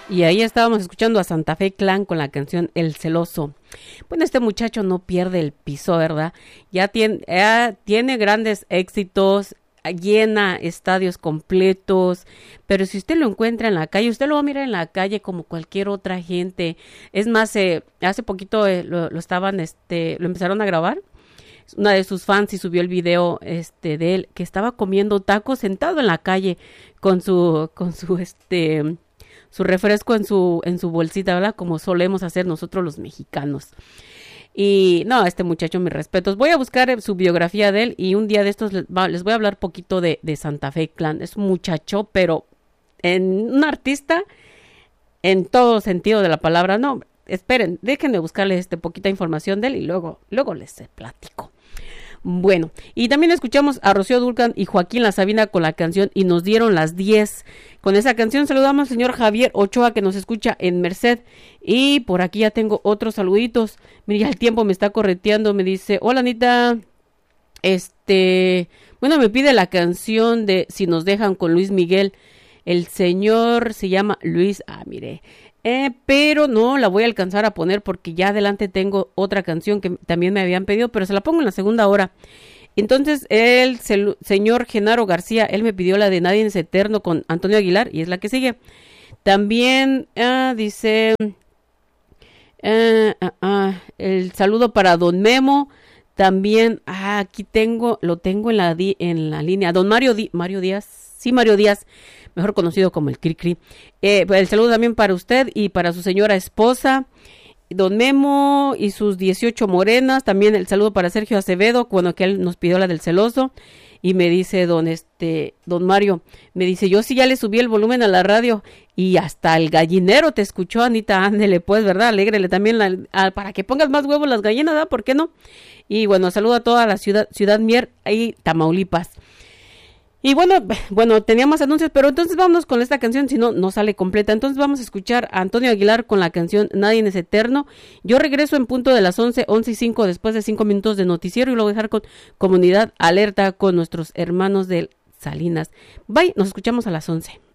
Y ahí estábamos escuchando a Santa Fe Clan con la canción El Celoso. Bueno, este muchacho no pierde el piso, ¿verdad? Ya tiene grandes éxitos, llena estadios completos, pero si usted lo encuentra en la calle, usted lo va a mirar en la calle como cualquier otra gente. Es más, hace poquito lo empezaron a grabar. Una de sus fans y subió el video de él que estaba comiendo tacos sentado en la calle con su refresco en su bolsita, ¿verdad? Como solemos hacer nosotros los mexicanos. Y no, este muchacho, mis respetos. Voy a buscar su biografía de él y un día de estos les voy a hablar poquito de Santa Fe Clan. Es un muchacho, pero un artista en todo sentido de la palabra. No, esperen, déjenme buscarles poquita información de él y luego les platico. Bueno, y también escuchamos a Rocío Dúrcal y Joaquín La Sabina con la canción Y nos dieron las 10. Con esa canción saludamos al señor Javier Ochoa que nos escucha en Merced. Y por aquí ya tengo otros saluditos. Mira, ya el tiempo me está correteando. Me dice, hola Anita. Bueno, me pide la canción de Si nos dejan con Luis Miguel. El señor se llama Luis. Mire. Pero no la voy a alcanzar a poner porque ya adelante tengo otra canción que también me habían pedido, pero se la pongo en la segunda hora. Entonces el señor Genaro García, él me pidió la de Nadie es Eterno con Antonio Aguilar y es la que sigue. También dice el saludo para Don Memo. También aquí lo tengo en la línea. Don Mario Díaz. Sí, Mario Díaz, mejor conocido como el Cricri. El saludo también para usted y para su señora esposa, Don Memo y sus 18 morenas. También el saludo para Sergio Acevedo, que él nos pidió la del celoso. Y me dice don Mario, me dice, yo sí ya le subí el volumen a la radio y hasta el gallinero te escuchó, Anita, ándele pues, ¿verdad? Alégrele también para que pongas más huevos las gallinas, ¿verdad? ¿Por qué no? Y bueno, saludo a toda la ciudad Mier y Tamaulipas. Y bueno, tenía más anuncios, pero entonces vámonos con esta canción, si no, no sale completa. Entonces vamos a escuchar a Antonio Aguilar con la canción Nadie es Eterno. Yo regreso en punto de las 11:05, después de 5 minutos de noticiero, y lo voy a dejar con Comunidad Alerta con nuestros hermanos de Salinas. Bye, nos escuchamos a las 11.